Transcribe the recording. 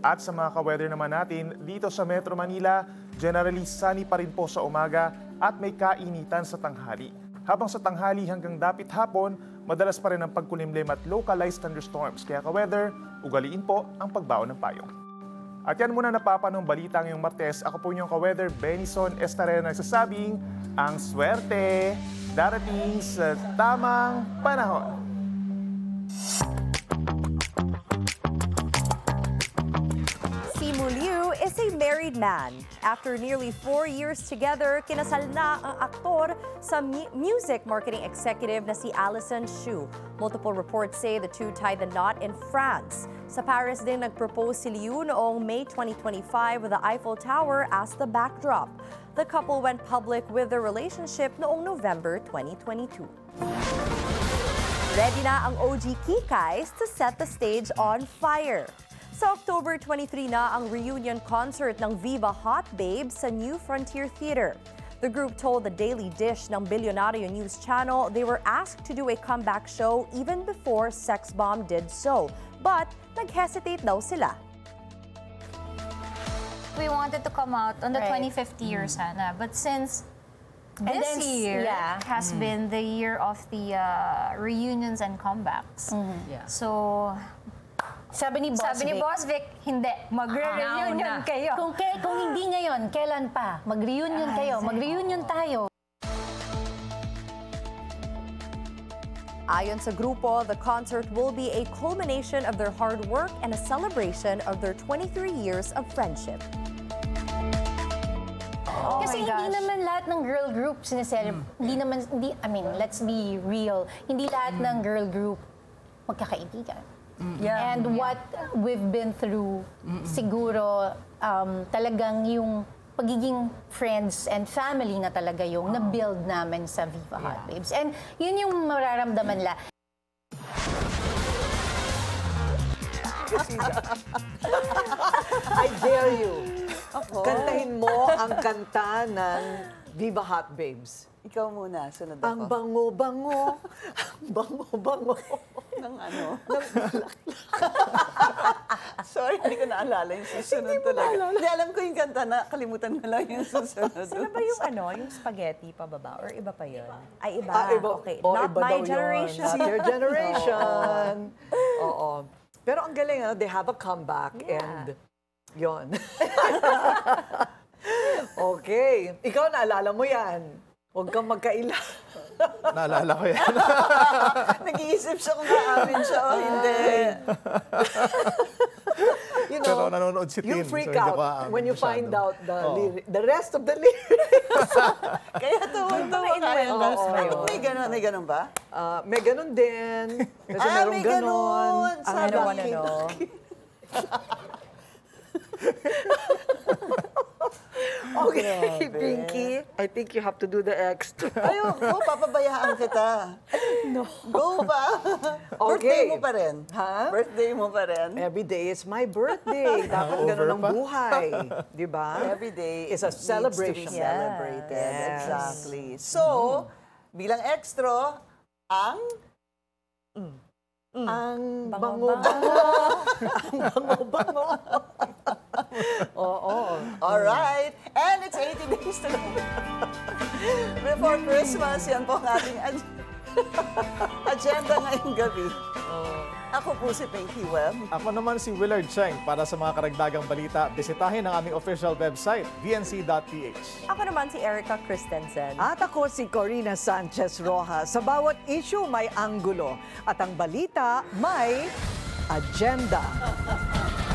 At sa mga ka-weather naman natin, dito sa Metro Manila, generally sunny pa rin po sa umaga at may kainitan sa tanghali. Habang sa tanghali hanggang dapit hapon, madalas pa rin ang pagkulimlim at localized thunderstorms. Kaya ka-weather, ugaliin po ang pagbaon ng payong. At yan muna napapanong balita ngayong Martes. Ako po yung ka-weather, Benison Estarena, nagsasabing ang swerte darating sa tamang panahon. Simu Liu is a married man. After nearly 4 years together, kinasal na ang aktor sa music marketing executive na si Alison Shu. Multiple reports say the two tied the knot in France. Sa Paris din nag-propose si Liu noong May 2025 with the Eiffel Tower as the backdrop. The couple went public with their relationship noong November 2022. Ready na ang OG Kikays to set the stage on fire. Sa October 23 na ang reunion concert ng Viva Hot Babes sa New Frontier Theater. The group told the Daily Dish ng Bilyonaryo News Channel they were asked to do a comeback show even before Sex Bomb did so. But nag-hesitate daw sila. We wanted to come out on the Right. 25th year sana. But since this year has been the year of the reunions and comebacks. So, Sabi ni Boss Vic, hindi. Magre-reunion kayo. Kung hindi ngayon, kailan pa? Mag-reunion kayo, mag-reunion tayo. Ayon sa grupo, the concert will be a culmination of their hard work and a celebration of their 23 years of friendship. Kasi hindi naman lahat ng girl group let's be real, hindi lahat ng girl group magkakaibigan. And what we've been through, siguro talagang yung pagiging friends and family na talaga yung na-build namin sa Viva Hot Babes. And yun yung mararamdaman la. I dare you. Kantahin mo ang kanta ng Viva Hot Babes. Ikaw muna, sunod ako. Ang bango-bango, ang bango-bango. Ng ano? Sorry, hindi ko naalala yung susunod talaga. Hindi, alam ko yung kanta na, kalimutan mo lang yung susunod. Sino ba yung yung spaghetti pababa or iba pa yun? Ay, iba. Okay. Oh, Not iba my daw generation. Yun. Not your generation. Oo. Pero ang galing, they have a comeback and yon. Okay. Ikaw, naalala mo yan. Huwag kang magkaila. Naalala ko yan. Nag-iisip siya kung aamin siya o hindi. You Pero know, nanonood si Tin. you freak so hindi ko out when you masyado. find out the rest of the lyrics. Kaya tuwang-tuwa kayo. May ganun ba? May ganun din. Kasi merong may ganun. ganun. Sabi I wanna know. Okay, Pinky. I think you have to do the extra. Ayoko, papabayaan kita. No. Go pa. Okay. Birthday mo pa rin. Ha? Birthday mo pa rin. Every day is my birthday. Dapat ganun ang pa? buhay. Di ba? Every day is a celebration. needs to be celebrated. Yes. Exactly. So, bilang extra, ang bango-bango. Ang bango-bango. Oo. alright. And it's 80 days to go. Before Christmas, yan po ang ating agenda ngayong gabi. Ako po si Pinky Webb. Ako naman si Willard Cheng. Para sa mga karagdagang balita, bisitahin ang aming official website, vnc.ph. Ako naman si Erica Christensen. At ako si Corina Sanchez Rojas. Sa bawat issue may anggulo. At ang balita may agenda.